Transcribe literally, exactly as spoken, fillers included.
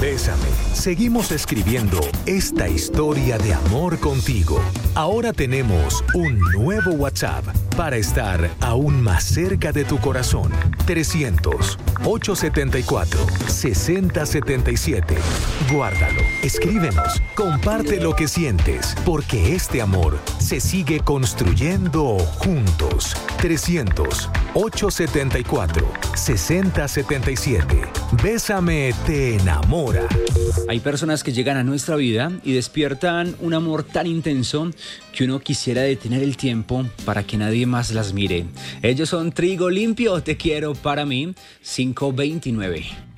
Bésame. Seguimos escribiendo esta historia de amor contigo. Ahora tenemos un nuevo WhatsApp para estar aún más cerca de tu corazón. trescientos, ochocientos setenta y cuatro, sesenta setenta y siete. Guárdalo, escríbenos, comparte lo que sientes, porque este amor se sigue construyendo juntos. trescientos, ochocientos setenta y cuatro, sesenta setenta y siete. Bésame te enamora. Hay personas que llegan a nuestra vida y despiertan un amor tan intenso que uno quisiera detener el tiempo para que nadie más las mire. Ellos son Trigo Limpio, Te Quiero Para Mí, cinco veintinueve.